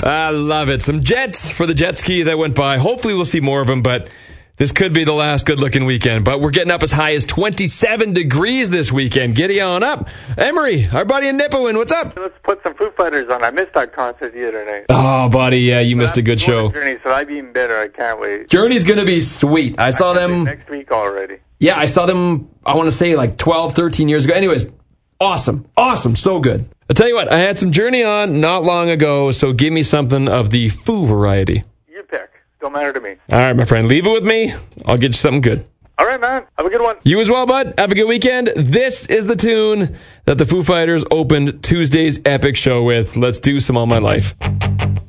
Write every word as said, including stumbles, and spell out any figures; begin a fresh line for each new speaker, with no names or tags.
I love it. Some jets for the jet ski that went by. Hopefully we'll see more of them, but this could be the last good-looking weekend. But we're getting up as high as twenty-seven degrees this weekend. Giddy on up. Emery, our buddy in Nipawin, what's up?
Let's put some Foo Fighters on. I missed that concert the other night.
Oh, buddy, yeah, you missed a good show.
Journey, so I've been better. I can't wait.
Journey's going to be sweet. I saw them
next week already.
Yeah, I saw them, I want to say, like twelve, thirteen years ago. Anyways, awesome. Awesome. So good. I'll tell you what, I had some Journey on not long ago, so give me something of the Foo variety.
You pick. Don't matter to me.
All right, my friend. Leave it with me. I'll get you something good.
All right, man. Have a good one.
You as well, bud. Have a good weekend. This is the tune that the Foo Fighters opened Tuesday's epic show with. Let's do Some All My Life.